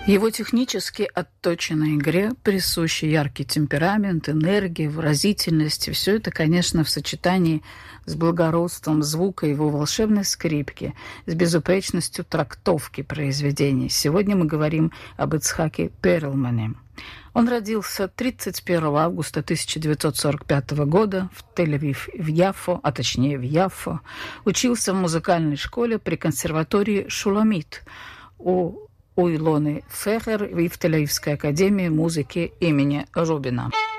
Его технически отточенной игре присущи яркий темперамент, энергия, выразительность. И все это, конечно, в сочетании с благородством звука его волшебной скрипки, с безупречностью трактовки произведений. Сегодня мы говорим об Ицхаке Перлмане. Он родился 31 августа 1945 года в Тель-Авив, в Яффо, а точнее в Яффо. Учился в музыкальной школе при консерватории «Шуламит» у Илоны Фехер и в Тель-Авивской академии музыки имени Рубина.